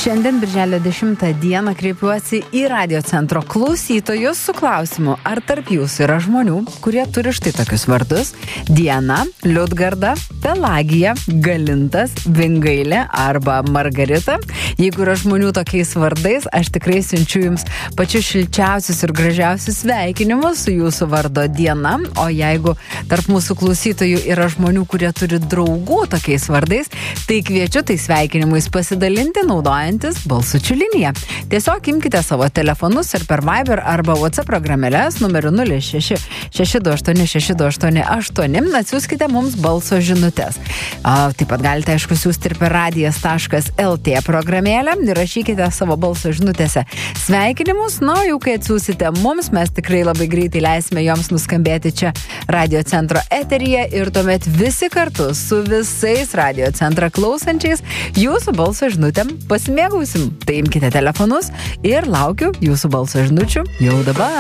Šiandien, birželio 10 dieną, kreipiuosi į Radio centro klausytojus su klausimu, ar tarp jūsų yra žmonių, kurie turi štai tokius vardus: Diana, Liudgarda, Pelagija, Galintas, Vingailė arba Margarita. Jeigu yra žmonių tokiais vardais, aš tikrai siunčiu jums pačius šilčiausius ir gražiausius sveikinimus su jūsų vardo diena. O jeigu tarp mūsų klausytojų yra žmonių, kurie turi draugų tokiais vardais, tai kviečiu tai sveikinimais pasidalinti, naudojantis balsučių liniją. Tiesiog imkite savo telefonus ir per Viber arba WhatsApp programėlės numeriu 06 628 628 atsiųskite mums balso žinutes. Taip pat galite, aišku, siųsti ir per radijas.lt programėlę ir rašykite savo balso žinutėse sveikinimus. Jau kai atsiųsite mums, mes tikrai labai greitai leisime joms nuskambėti čia Radio centro eteryje ir tuomet visi kartu su visais Radio centrą klausančiais jūsų balso žinutėm pasimėgausim. Tai imkite telefonus ir laukiu jūsų balso žinučių jau dabar.